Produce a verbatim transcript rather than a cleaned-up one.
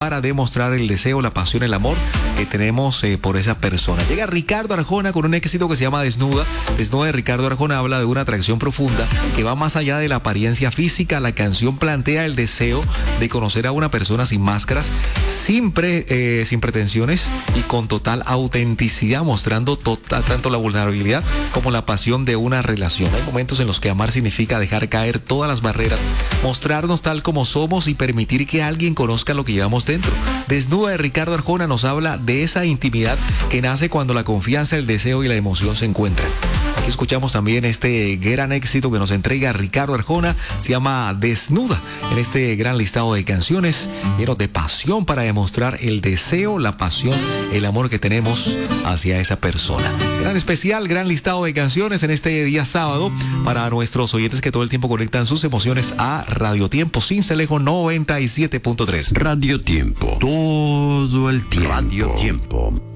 para demostrar el deseo, la pasión, el amor que tenemos eh, por esa persona. Llega Ricardo Arjona con un éxito que se llama Desnuda. Desnuda de Ricardo Arjona habla de una atracción profunda que va más allá de la apariencia física. La canción plantea el deseo de conocer a una persona sin máscaras, sin, pre, eh, sin pretensiones y con total autenticidad, mostrando total, tanto la vulnerabilidad como la pasión de una relación. Hay momentos en los que amar significa dejar caer todas las barreras, mostrarnos tal como somos y permitir que alguien conozca lo que llevamos dentro. Desnuda de Ricardo Arjona nos habla de esa intimidad que nace cuando la confianza, el deseo y la emoción se encuentran. Aquí escuchamos también este gran éxito que nos entrega Ricardo Arjona, se llama Desnuda, en este gran listado de canciones lleno de pasión para demostrar el deseo, la pasión, el amor que tenemos hacia esa persona. Gran especial, gran listado de canciones en este día sábado para nuestros oyentes que todo el tiempo conectan sus emociones a Radio Tiempo Sincelejo noventa y siete punto tres. Radio Tiempo, todo el tiempo. Radio Tiempo.